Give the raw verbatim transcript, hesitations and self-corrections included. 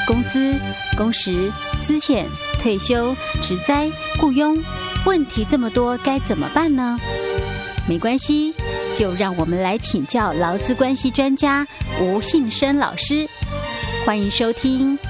工资、工时、资遣、退休、职灾、雇佣，问题这么多，该怎么办呢？没关系，就让我们来请教劳资关系专家吴信生老师。欢迎收听